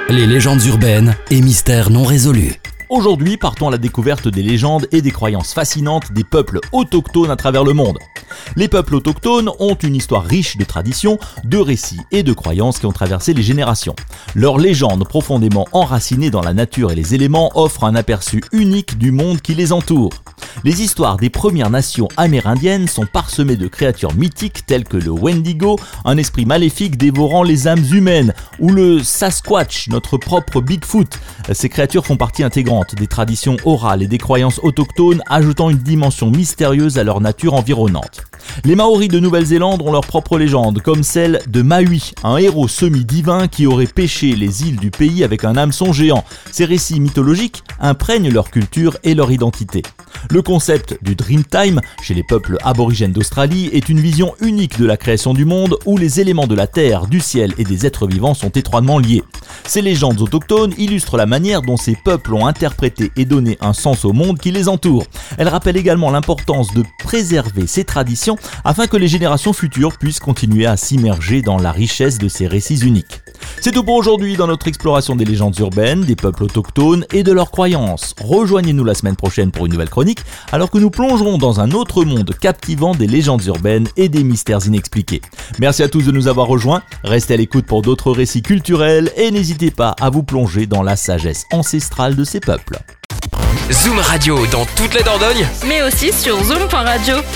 Les légendes urbaines et mystères non résolus. Aujourd'hui, partons à la découverte des légendes et des croyances fascinantes des peuples autochtones à travers le monde. Les peuples autochtones ont une histoire riche de traditions, de récits et de croyances qui ont traversé les générations. Leurs légendes profondément enracinées dans la nature et les éléments offrent un aperçu unique du monde qui les entoure. Les histoires des Premières Nations amérindiennes sont parsemées de créatures mythiques telles que le Wendigo, un esprit maléfique dévorant les âmes humaines, ou le Sasquatch, notre propre Bigfoot. Ces créatures font partie intégrante des traditions orales et des croyances autochtones, ajoutant une dimension mystérieuse à leur nature environnante. Les Maoris de Nouvelle-Zélande ont leur propre légende, comme celle de Maui, un héros semi-divin qui aurait pêché les îles du pays avec un hameçon géant. Ces récits mythologiques imprègnent leur culture et leur identité. Le concept du Dreamtime, chez les peuples aborigènes d'Australie, est une vision unique de la création du monde où les éléments de la terre, du ciel et des êtres vivants sont étroitement liés. Ces légendes autochtones illustrent la manière dont ces peuples ont interprété et donné un sens au monde qui les entoure. Elles rappellent également l'importance de préserver ces traditions afin que les générations futures puissent continuer à s'immerger dans la richesse de ces récits uniques. C'est tout pour aujourd'hui dans notre exploration des légendes urbaines, des peuples autochtones et de leurs croyances. Rejoignez-nous la semaine prochaine pour une nouvelle chronique, alors que nous plongerons dans un autre monde captivant des légendes urbaines et des mystères inexpliqués. Merci à tous de nous avoir rejoints, restez à l'écoute pour d'autres récits culturels et n'hésitez pas à vous plonger dans la sagesse ancestrale de ces peuples. Zoom Radio dans toute la Dordogne, mais aussi sur zoom.radio.